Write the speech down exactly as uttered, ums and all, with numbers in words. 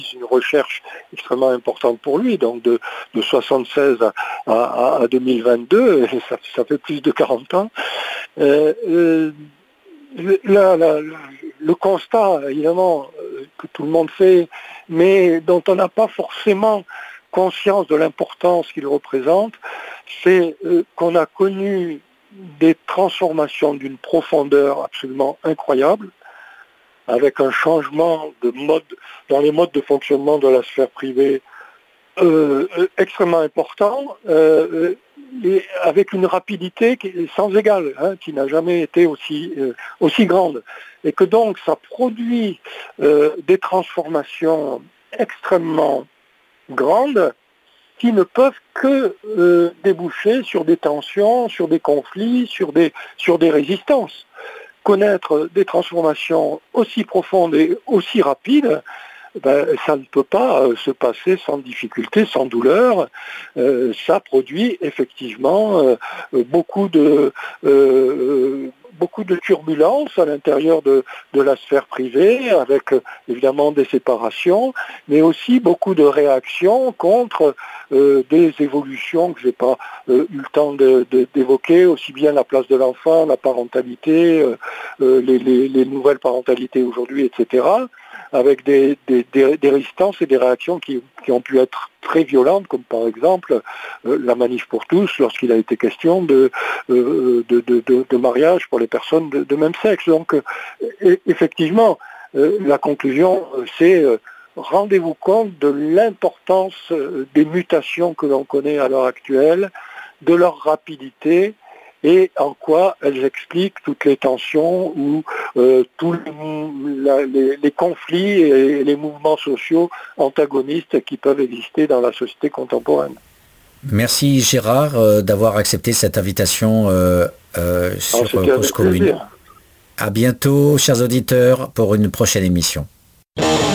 une recherche extrêmement importante pour lui, donc de, de soixante-seize à, à, à deux mille vingt-deux, ça, ça fait plus de quarante ans. Euh, euh, la, la, le constat, évidemment, que tout le monde fait, mais dont on n'a pas forcément conscience de l'importance qu'il représente, c'est euh, qu'on a connu des transformations d'une profondeur absolument incroyable, avec un changement de mode dans les modes de fonctionnement de la sphère privée euh, extrêmement important, euh, et avec une rapidité qui est sans égale, hein, qui n'a jamais été aussi, euh, aussi grande. Et que donc ça produit euh, des transformations extrêmement grandes qui ne peuvent que euh, déboucher sur des tensions, sur des conflits, sur des, sur des résistances. Connaître des transformations aussi profondes et aussi rapides, ben, ça ne peut pas euh, se passer sans difficulté, sans douleur. Euh, ça produit effectivement euh, beaucoup de euh, beaucoup de turbulences à l'intérieur de, de la sphère privée, avec euh, évidemment des séparations, mais aussi beaucoup de réactions contre euh, des évolutions que je n'ai pas euh, eu le temps de, de, d'évoquer, aussi bien la place de l'enfant, la parentalité, euh, euh, les, les, les nouvelles parentalités aujourd'hui, et cetera, avec des, des, des, des résistances et des réactions qui, qui ont pu être très violentes, comme par exemple euh, la manif pour tous, lorsqu'il a été question de, euh, de, de, de, de mariage pour les personnes de, de même sexe. Donc, euh, et, effectivement, euh, la conclusion, euh, c'est euh, rendez-vous compte de l'importance euh, des mutations que l'on connaît à l'heure actuelle, de leur rapidité, et en quoi elles expliquent toutes les tensions ou euh, tous les, la, les, les conflits et les mouvements sociaux antagonistes qui peuvent exister dans la société contemporaine. Merci Gérard euh, d'avoir accepté cette invitation euh, euh, sur Alors, Cause Commune. À bientôt, chers auditeurs, pour une prochaine émission.